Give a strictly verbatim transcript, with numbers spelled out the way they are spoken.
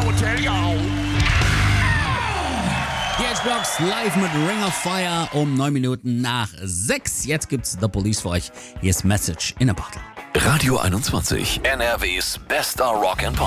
tell you. Die H-Blocks live mit Ring of Fire um neun Minuten nach sechs. Jetzt gibt's The Police für euch. Hier ist Message in a Bottle. Radio einundzwanzig, N R Ws bester Rock and Pop.